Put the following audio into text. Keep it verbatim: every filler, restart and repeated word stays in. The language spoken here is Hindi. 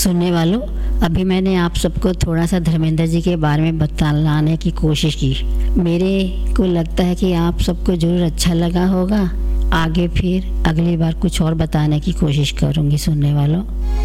सुनने वालों, अभी मैंने आप सबको थोड़ा सा धर्मेंद्र जी के बारे में बताने की कोशिश की। मेरे को लगता है कि आप सबको ज़रूर अच्छा लगा होगा। आगे फिर अगली बार कुछ और बताने की कोशिश करूँगी सुनने वालों।